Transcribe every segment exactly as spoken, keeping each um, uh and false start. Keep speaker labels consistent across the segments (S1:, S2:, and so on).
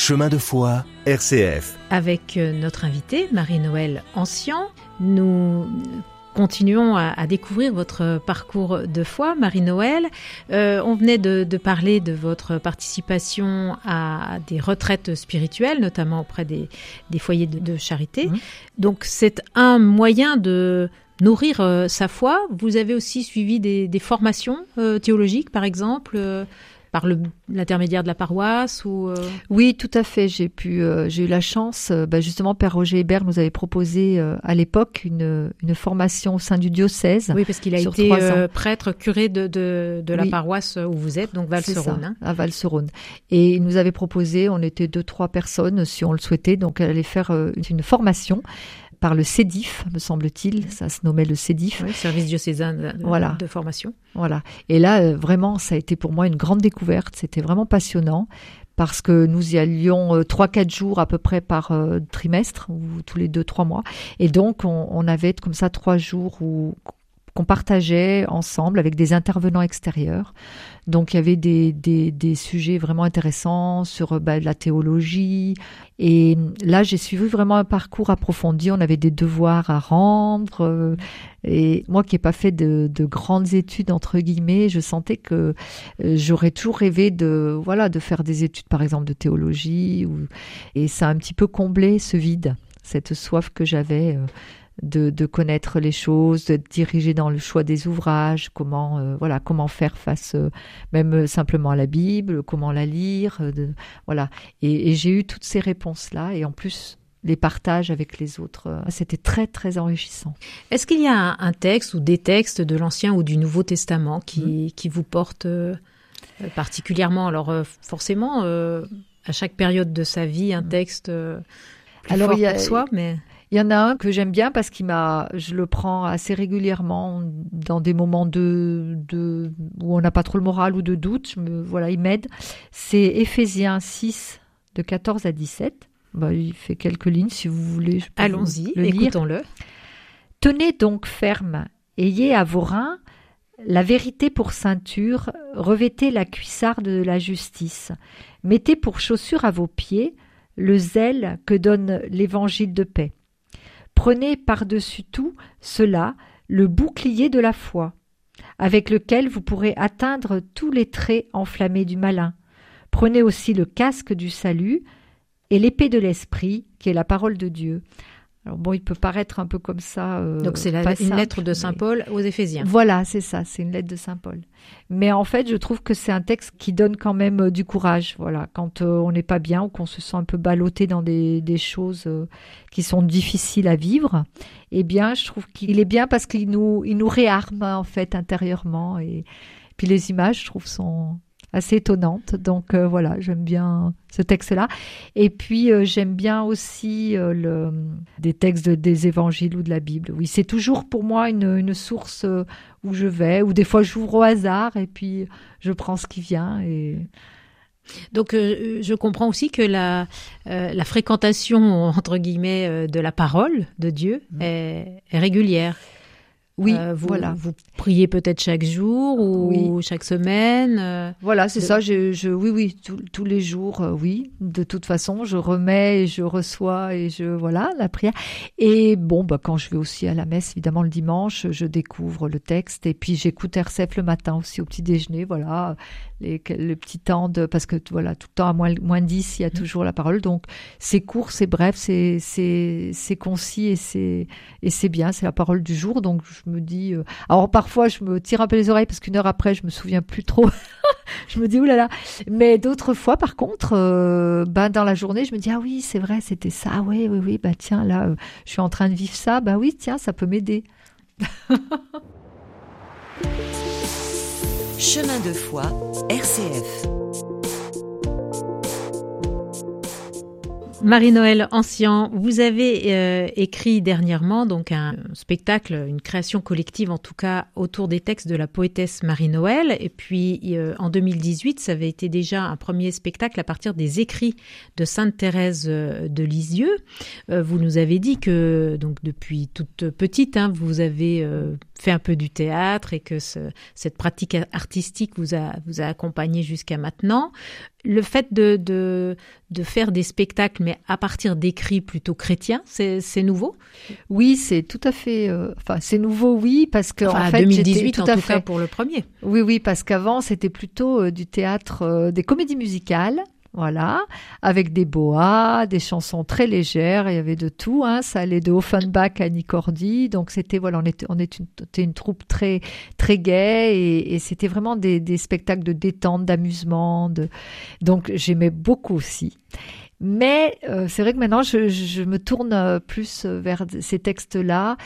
S1: Chemin de foi, R C F.
S2: Avec notre invitée, Marie-Noëlle Ancian, nous continuons à, à découvrir votre parcours de foi, Marie-Noëlle. Euh, on venait de, de parler de votre participation à des retraites spirituelles, notamment auprès des, des foyers de, de charité. Mmh. Donc c'est un moyen de nourrir euh, sa foi. Vous avez aussi suivi des, des formations euh, théologiques, par exemple euh, par le, l'intermédiaire de la paroisse ou euh...
S3: Oui, tout à fait. J'ai pu, euh, j'ai eu la chance. Euh, bah justement, Père Roger Hébert nous avait proposé euh, à l'époque une, une formation au sein du diocèse.
S2: Oui, parce qu'il a été euh, prêtre, curé de, de, de la oui. paroisse où vous êtes, donc Val-Serône.
S3: Hein. À Val-Serône. Et il nous avait proposé, on était deux, trois personnes, si on le souhaitait, donc aller faire euh, une formation par le CEDIF, me semble-t-il, ça se nommait le CEDIF.
S2: Oui, service diocésain de,
S3: voilà.
S2: de formation.
S3: Voilà. Et là, euh, vraiment, ça a été pour moi une grande découverte. C'était vraiment passionnant parce que nous y allions euh, trois, quatre jours à peu près par euh, trimestre ou tous les deux, trois mois. Et donc, on, on avait comme ça trois jours où qu'on partageait ensemble avec des intervenants extérieurs. Donc, il y avait des, des, des sujets vraiment intéressants sur bah, la théologie. Et là, j'ai suivi vraiment un parcours approfondi. On avait des devoirs à rendre. Et moi qui n'ai pas fait de, de grandes études, entre guillemets, je sentais que j'aurais toujours rêvé de, voilà, de faire des études, par exemple, de théologie. Ou... Et ça a un petit peu comblé ce vide, cette soif que j'avais De, de connaître les choses, de diriger dans le choix des ouvrages, comment euh, voilà comment faire face euh, même simplement à la Bible, comment la lire, euh, de, voilà. Et, et j'ai eu toutes ces réponses là, et en plus les partages avec les autres, euh, c'était très très enrichissant.
S2: Est-ce qu'il y a un, un texte ou des textes de l'Ancien ou du Nouveau Testament qui mmh. qui vous portent euh, particulièrement? Alors euh, forcément, euh, à chaque période de sa vie, un mmh. texte euh, plus Alors, fort il y a, pour soi, mais
S3: il y en a un que j'aime bien parce qu'il m'a, je le prends assez régulièrement dans des moments de, de où on n'a pas trop le moral ou de doute. Je me, voilà, il m'aide. C'est Éphésiens six, de quatorze à dix-sept. Bah, il fait quelques lignes si vous voulez. Je peux
S2: Allons-y,
S3: le lire.
S2: Écoutons-le.
S3: Tenez donc ferme, ayez à vos reins la vérité pour ceinture, revêtez la cuissarde de la justice. Mettez pour chaussure à vos pieds le zèle que donne l'évangile de paix. Prenez par-dessus tout cela le bouclier de la foi, avec lequel vous pourrez atteindre tous les traits enflammés du malin. Prenez aussi le casque du salut et l'épée de l'esprit, qui est la parole de Dieu. Alors bon, il peut paraître un peu comme ça. Euh,
S2: Donc c'est la, une simple, lettre de Saint Paul aux Éphésiens.
S3: Voilà, c'est ça, c'est une lettre de Saint Paul. Mais en fait, je trouve que c'est un texte qui donne quand même euh, du courage. Voilà, quand euh, on n'est pas bien ou qu'on se sent un peu ballotté dans des, des choses euh, qui sont difficiles à vivre, eh bien, je trouve qu'il est bien parce qu'il nous, il nous réarme en fait intérieurement. Et puis les images, je trouve, sont assez étonnante. Donc euh, voilà, j'aime bien ce texte-là. Et puis euh, j'aime bien aussi euh, le, des textes de, des évangiles ou de la Bible. Oui, c'est toujours pour moi une, une source euh, où je vais, ou des fois j'ouvre au hasard et puis je prends ce qui vient. Et...
S2: Donc euh, je comprends aussi que la, euh, la fréquentation, entre guillemets, euh, de la parole de Dieu mmh. est, est régulière.
S3: Oui,
S2: euh, vous,
S3: voilà.
S2: Vous priez peut-être chaque jour ou oui. chaque semaine euh,
S3: Voilà, c'est
S2: de...
S3: ça. Je, je, oui, oui, tout, tous les jours, euh, oui. De toute façon, je remets et je reçois et je voilà la prière. Et bon, bah quand je vais aussi à la messe, évidemment le dimanche, je découvre le texte et puis j'écoute R C F le matin aussi au petit déjeuner. Voilà, les, le petit temps de parce que voilà tout le temps à moins moins dix, il y a toujours la parole. Donc c'est court, c'est bref, c'est c'est c'est concis et c'est et c'est bien. C'est la parole du jour. Donc je me dis, euh... alors parfois je me tire un peu les oreilles parce qu'une heure après je me souviens plus trop. Je me dis oulala. Mais d'autres fois par contre, euh, ben dans la journée je me dis ah oui c'est vrai c'était ça, ah oui oui oui bah tiens là euh, je suis en train de vivre ça, bah oui tiens ça peut m'aider.
S4: Chemin de foi, R C F.
S2: Marie-Noëlle Ancien, vous avez euh, écrit dernièrement donc un spectacle, une création collective en tout cas autour des textes de la poétesse Marie-Noëlle. Et puis euh, en deux mille dix-huit, ça avait été déjà un premier spectacle à partir des écrits de Sainte Thérèse de Lisieux. Euh, vous nous avez dit que donc depuis toute petite, hein, vous avez euh, fait un peu du théâtre et que ce, cette pratique artistique vous a vous a accompagné jusqu'à maintenant. Le fait de, de, de faire des spectacles, mais à partir d'écrits plutôt chrétiens, c'est, c'est nouveau ?
S3: Oui, c'est tout à fait... Euh, enfin, c'est nouveau, oui, parce que
S2: enfin,
S3: en fait,
S2: deux mille dix-huit,
S3: tout
S2: en
S3: à
S2: tout
S3: fait...
S2: cas, pour le premier.
S3: Oui, oui, parce qu'avant, c'était plutôt euh, du théâtre, euh, des comédies musicales, voilà, avec des boas, des chansons très légères, il y avait de tout, hein, ça allait de Offenbach à Nicordi, donc c'était, voilà, on était, on était une, était une troupe très, très gaie, et, et c'était vraiment des, des spectacles de détente, d'amusement, de... donc j'aimais beaucoup aussi. Mais euh, c'est vrai que maintenant, je, je me tourne plus vers ces textes-là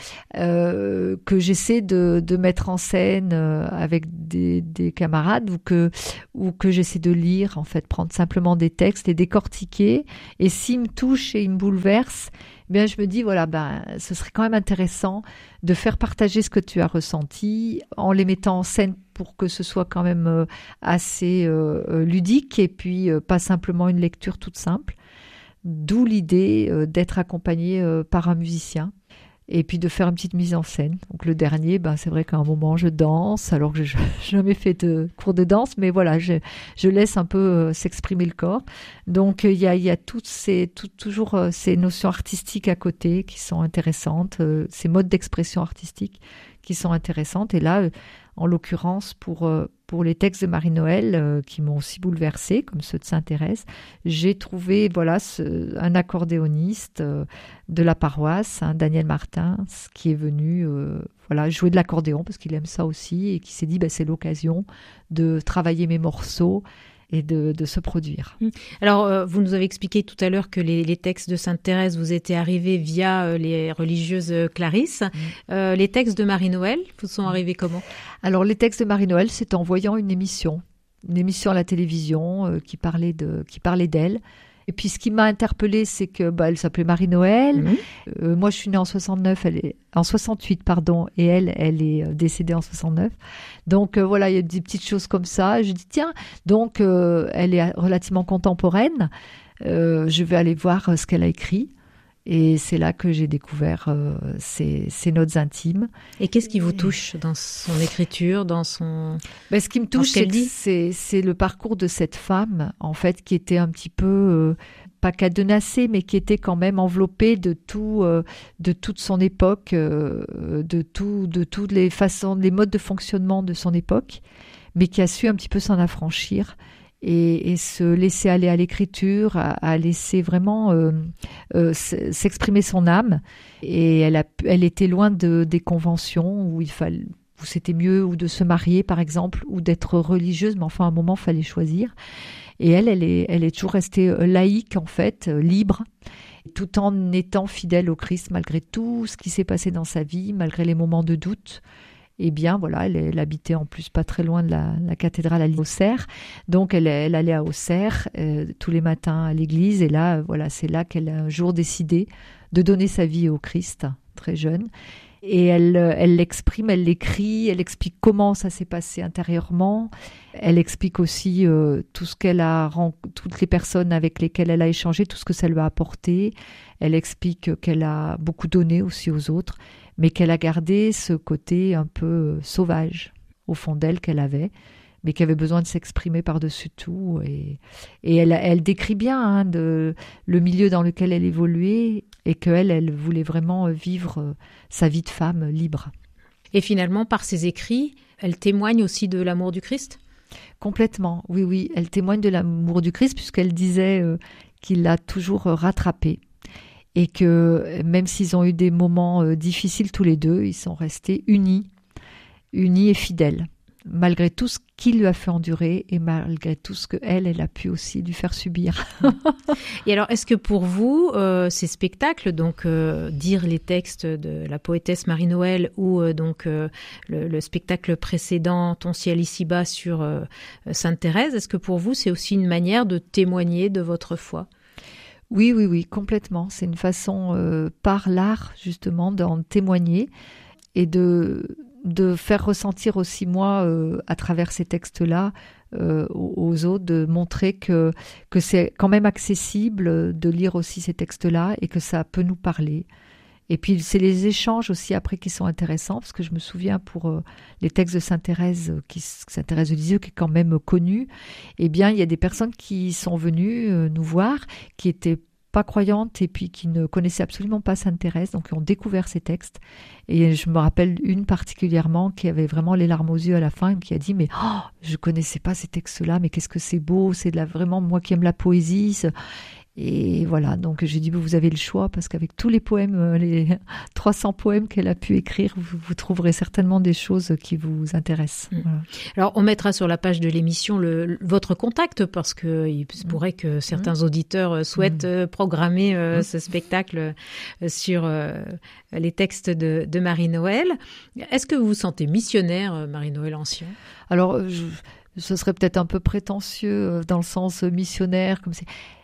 S3: euh, que j'essaie de, de mettre en scène euh, avec des, des camarades ou que, ou que j'essaie de lire, en fait, prendre simplement des textes, les décortiquer. Et s'ils me touchent et ils me bouleversent, eh bien, je me dis, voilà, ben, ce serait quand même intéressant de faire partager ce que tu as ressenti en les mettant en scène pour que ce soit quand même euh, assez euh, ludique et puis euh, pas simplement une lecture toute simple. D'où l'idée euh, d'être accompagné euh, par un musicien et puis de faire une petite mise en scène. Donc le dernier, ben, c'est vrai qu'à un moment je danse alors que je n'ai jamais fait de cours de danse, mais voilà, je, je laisse un peu euh, s'exprimer le corps. Donc il y a, y a toutes ces, tout, toujours euh, ces notions artistiques à côté qui sont intéressantes, euh, ces modes d'expression artistique qui sont intéressantes. Et là, euh, en l'occurrence, pour, euh, pour les textes de Marie-Noëlle euh, qui m'ont aussi bouleversée, comme ceux de Sainte Thérèse, j'ai trouvé voilà, ce, un accordéoniste euh, de la paroisse, hein, Daniel Martin, qui est venu euh, voilà, jouer de l'accordéon parce qu'il aime ça aussi et qui s'est dit bah, c'est l'occasion de travailler mes morceaux et de, de se produire.
S2: Alors, euh, vous nous avez expliqué tout à l'heure que les, les textes de Sainte Thérèse vous étaient arrivés via euh, les religieuses Clarisse. Mmh. Euh, les textes de Marie-Noëlle vous sont arrivés comment ?
S3: Alors, les textes de Marie-Noëlle, c'est en voyant une émission, une émission à la télévision euh, qui parlait de, qui parlait d'elle. Et puis, ce qui m'a interpellée, c'est que bah, elle s'appelait Marie-Noëlle. Mmh. Euh, moi, je suis née en soixante-neuf, elle est en soixante-huit, pardon, et elle, elle est décédée en soixante-neuf. Donc euh, voilà, il y a des petites choses comme ça. Je dis tiens, donc euh, elle est relativement contemporaine. Euh, je vais aller voir ce qu'elle a écrit. Et c'est là que j'ai découvert euh, ses, ses notes intimes.
S2: Et qu'est-ce qui vous touche dans son écriture, dans son...
S3: Ben, ce qui me touche, c'est, c'est, c'est le parcours de cette femme, en fait, qui était un petit peu, euh, pas cadenassée, mais qui était quand même enveloppée de tout, euh, de toute son époque, euh, de tout, de toutes les façons, les modes de fonctionnement de son époque, mais qui a su un petit peu s'en affranchir. Et, et se laisser aller à l'écriture, à, à laisser vraiment euh, euh, s'exprimer son âme. Et elle, a, elle était loin de, des conventions où il fallait, où c'était mieux ou de se marier, par exemple, ou d'être religieuse, mais enfin, à un moment, il fallait choisir. Et elle, elle est, elle est toujours restée laïque, en fait, libre, tout en étant fidèle au Christ, malgré tout ce qui s'est passé dans sa vie, malgré les moments de doute. Eh bien, voilà, elle, elle habitait en plus pas très loin de la, la cathédrale à Auxerre. Donc, elle, elle allait à Auxerre euh, tous les matins à l'église. Et là, voilà, c'est là qu'elle a un jour décidé de donner sa vie au Christ, très jeune. Et elle, elle l'exprime, elle l'écrit, elle explique comment ça s'est passé intérieurement. Elle explique aussi euh, tout ce qu'elle a, toutes les personnes avec lesquelles elle a échangé, tout ce que ça lui a apporté. Elle explique qu'elle a beaucoup donné aussi aux autres, mais qu'elle a gardé ce côté un peu sauvage au fond d'elle qu'elle avait, mais qui avait besoin de s'exprimer par-dessus tout. Et, et elle, elle décrit bien hein, de, le milieu dans lequel elle évoluait et qu'elle, elle voulait vraiment vivre sa vie de femme libre.
S2: Et finalement, par ses écrits, elle témoigne aussi de l'amour du Christ ?
S3: Complètement, oui, oui. Elle témoigne de l'amour du Christ puisqu'elle disait euh, qu'il l'a toujours rattrapée. Et que même s'ils ont eu des moments euh, difficiles tous les deux, ils sont restés unis, unis et fidèles, malgré tout ce qu'il lui a fait endurer et malgré tout ce qu'elle, elle a pu aussi lui faire subir.
S2: Et alors, est-ce que pour vous, euh, ces spectacles, donc euh, dire les textes de la poétesse Marie-Noëlle ou euh, donc euh, le, le spectacle précédent, Ton ciel ici-bas sur euh, Sainte Thérèse, est-ce que pour vous, c'est aussi une manière de témoigner de votre foi ?
S3: Oui, oui, oui, complètement. C'est une façon, euh, par l'art, justement, d'en témoigner et de, de faire ressentir aussi, moi, euh, à travers ces textes-là, euh, aux autres, de montrer que, que c'est quand même accessible de lire aussi ces textes-là et que ça peut nous parler. Et puis, c'est les échanges aussi après qui sont intéressants, parce que je me souviens pour euh, les textes de Sainte Thérèse, qui, Sainte Thérèse de Lisieux, qui est quand même connue, eh bien, il y a des personnes qui sont venues euh, nous voir, qui étaient pas croyantes et puis qui ne connaissaient absolument pas Sainte Thérèse, donc qui ont découvert ces textes. Et je me rappelle une particulièrement qui avait vraiment les larmes aux yeux à la fin, qui a dit « Mais oh, je connaissais pas ces textes-là, mais qu'est-ce que c'est beau, c'est de la, vraiment moi qui aime la poésie. » Et voilà, donc j'ai dit, vous avez le choix, parce qu'avec tous les poèmes, les trois cents poèmes qu'elle a pu écrire, vous, vous trouverez certainement des choses qui vous intéressent.
S2: Mmh.
S3: Voilà.
S2: Alors, on mettra sur la page de l'émission le, votre contact, parce qu'il se pourrait que certains mmh. auditeurs souhaitent mmh. programmer euh, mmh. ce spectacle sur euh, les textes de, de Marie-Noël. Est-ce que vous vous sentez missionnaire, Marie-Noël Ancien ?
S3: Alors, je, ce serait peut-être un peu prétentieux dans le sens missionnaire, comme c'est...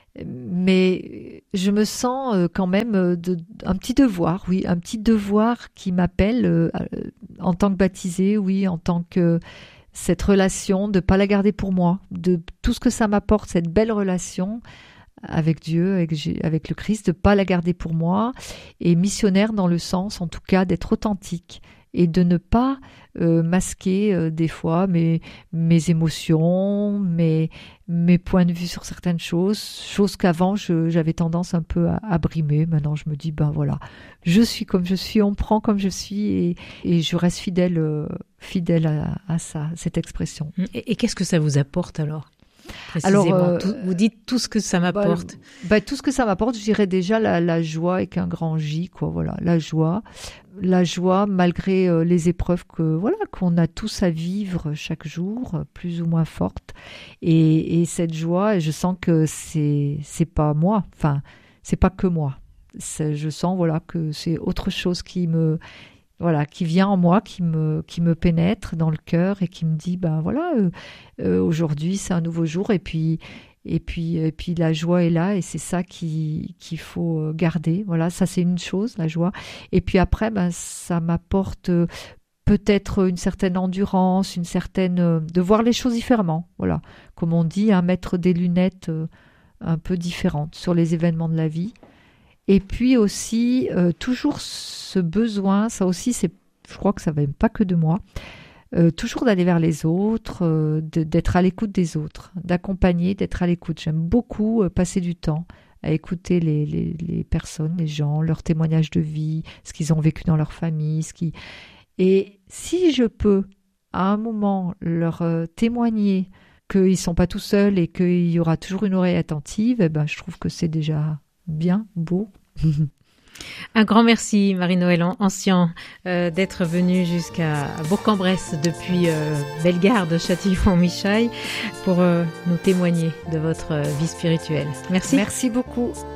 S3: Mais je me sens quand même de, un petit devoir, oui, un petit devoir qui m'appelle euh, en tant que baptisée, oui, en tant que cette relation, de ne pas la garder pour moi, de tout ce que ça m'apporte, cette belle relation avec Dieu, avec, avec le Christ, de ne pas la garder pour moi, et missionnaire dans le sens, en tout cas, d'être authentique et de ne pas euh, masquer euh, des fois mes, mes émotions, mes, mes points de vue sur certaines choses, choses qu'avant je, j'avais tendance un peu à, à brimer. Maintenant je me dis, ben voilà, je suis comme je suis, on me prend comme je suis et, et je reste fidèle, euh, fidèle à, à ça, cette expression.
S2: Et, et qu'est-ce que ça vous apporte alors ? Alors, euh, tout, vous dites tout ce que ça m'apporte.
S3: Bah, bah, tout ce que ça m'apporte, je dirais déjà la, la joie avec un grand J, quoi. Voilà, la joie, la joie malgré euh, les épreuves que voilà qu'on a tous à vivre chaque jour, plus ou moins fortes. Et, et cette joie, je sens que c'est c'est pas moi. Enfin, c'est pas que moi. C'est, je sens voilà que c'est autre chose qui me Voilà, qui vient en moi, qui me, qui me pénètre dans le cœur et qui me dit, ben voilà, euh, euh, aujourd'hui c'est un nouveau jour et puis, et puis, et puis la joie est là et c'est ça qui, qu'il faut garder. Voilà, ça c'est une chose, la joie. Et puis après, ben ça m'apporte peut-être une certaine endurance, une certaine, de voir les choses différemment. Voilà, comme on dit, hein, mettre des lunettes un peu différentes sur les événements de la vie. Et puis aussi, euh, toujours ce besoin, ça aussi, c'est, je crois que ça ne vient pas que de moi, euh, toujours d'aller vers les autres, euh, de, d'être à l'écoute des autres, d'accompagner, d'être à l'écoute. J'aime beaucoup euh, passer du temps à écouter les, les, les personnes, les gens, leurs témoignages de vie, ce qu'ils ont vécu dans leur famille. Ce qui... Et si je peux, à un moment, leur euh, témoigner qu'ils ne sont pas tout seuls et qu'il y aura toujours une oreille attentive, eh ben, je trouve que c'est déjà... bien, beau.
S2: Un grand merci Marie-Noël Ancien euh, d'être venue jusqu'à Bourg-en-Bresse depuis euh, Bellegarde, Châtillon-Michaille pour euh, nous témoigner de votre vie spirituelle. Merci.
S3: Merci beaucoup.